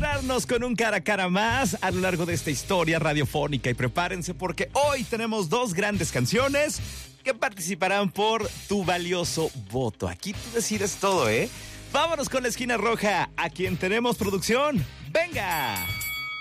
encontrarnos con un cara a cara más a lo largo de esta historia radiofónica. Y prepárense porque hoy tenemos dos grandes canciones que participarán por tu valioso voto. Aquí tú decides todo, ¿eh? Vámonos con la esquina roja, a quien tenemos producción. ¡Venga!